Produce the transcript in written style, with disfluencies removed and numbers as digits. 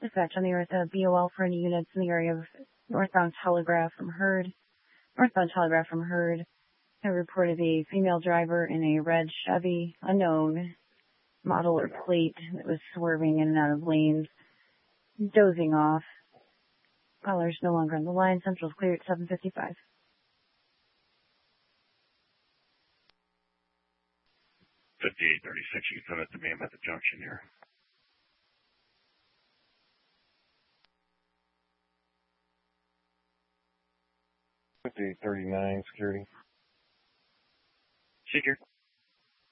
Dispatch on the earth, BOL for any units in the area of northbound Telegraph from Heard. Northbound Telegraph from Heard. I reported a female driver in a red Chevy, unknown model or plate, that was swerving in and out of lanes, dozing off. Caller's no longer on the line. Central's clear at 7:55. 5836, you can send it to me. I'm at the junction here. 5839, security. Seeker.